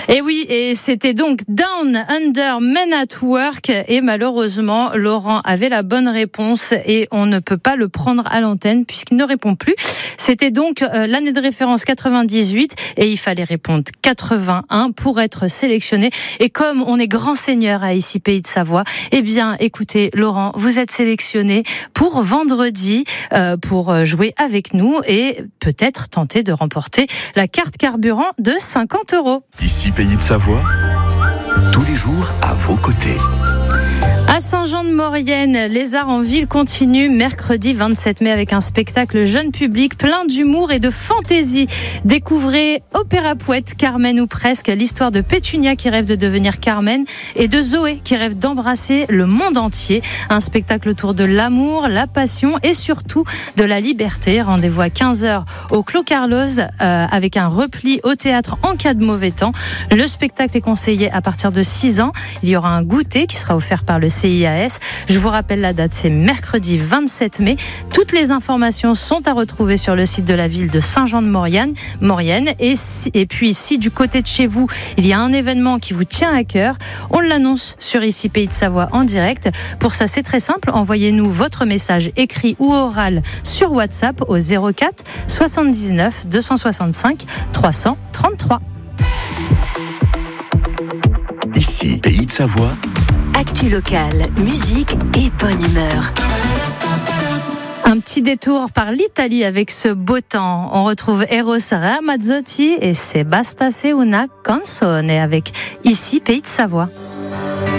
Et oui, et c'était donc Down Under Men at Work, et malheureusement Laurent avait la bonne réponse et on ne peut pas le prendre à l'antenne puisqu'il ne répond plus. C'était donc l'année de référence 98 et il fallait répondre 81 pour être sélectionné. Et comme on est grand seigneur à ici Pays de Savoie, eh bien écoutez Laurent, vous êtes sélectionné pour vendredi pour jouer avec nous et peut-être tenter de remporter la carte carburant de 50 €. Ici Pays de Savoie, tous les jours à vos côtés. À Saint-Jean-de-Maurienne, les arts en ville continuent mercredi 27 mai avec un spectacle jeune public plein d'humour et de fantaisie. Découvrez Opéra Poète, Carmen ou presque, l'histoire de Pétunia qui rêve de devenir Carmen et de Zoé qui rêve d'embrasser le monde entier. Un spectacle autour de l'amour, la passion et surtout de la liberté. Rendez-vous à 15h au Clos Carlos avec un repli au théâtre en cas de mauvais temps. Le spectacle est conseillé à partir de 6 ans. Il y aura un goûter qui sera offert par le CIAS. Je vous rappelle la date, c'est mercredi 27 mai. Toutes les informations sont à retrouver sur le site de la ville de Saint-Jean-de-Maurienne. Et puis, si du côté de chez vous, il y a un événement qui vous tient à cœur, on l'annonce sur ici Pays de Savoie en direct. Pour ça, c'est très simple. Envoyez-nous votre message écrit ou oral sur WhatsApp au 04 79 265 333. Ici Pays de Savoie. Actu locale, musique et bonne humeur. Un petit détour par l'Italie avec ce beau temps. On retrouve Eros Ramazzotti et C'est Bastasse una canzone avec ici Pays de Savoie.